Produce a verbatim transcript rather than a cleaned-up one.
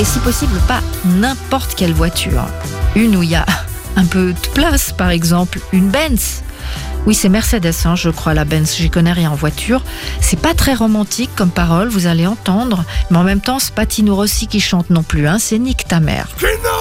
Et si possible, pas n'importe quelle voiture. Une où il y a un peu de place, par exemple, une Benz. Oui, c'est Mercedes, hein, je crois, la Benz. J'y connais rien en voiture. C'est pas très romantique comme parole, vous allez entendre. Mais en même temps, c'est pas Tino Rossi qui chante non plus, hein, c'est Nick ta mère. Kino